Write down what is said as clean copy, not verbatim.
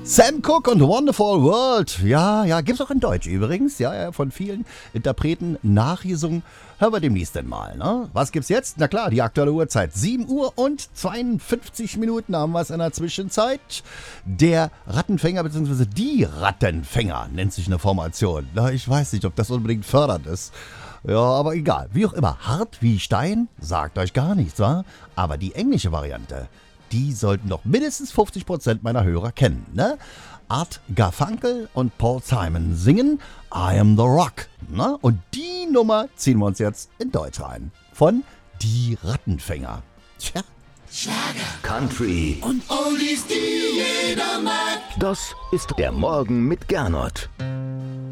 Sam Cooke und Wonderful World. Ja, gibt's auch in Deutsch übrigens. Ja, von vielen Interpreten nachgesungen. Hören wir demnächst denn mal, ne? Was gibt's jetzt? Na klar, die aktuelle Uhrzeit. 7 Uhr und 52 Minuten haben wir es in der Zwischenzeit. Der Rattenfänger bzw. die Rattenfänger nennt sich eine Formation. Na, ich weiß nicht, ob das unbedingt fördernd ist. Ja, aber egal. Wie auch immer, hart wie Stein sagt euch gar nichts, wa? Aber die englische Variante, die sollten doch mindestens 50% meiner Hörer kennen, ne? Art Garfunkel und Paul Simon singen I Am The Rock, ne? Und die Nummer ziehen wir uns jetzt in Deutsch rein. Von Die Rattenfänger. Tja. Schlager, Country und Oldies, die jeder mag. Das ist der Morgen mit Gernot.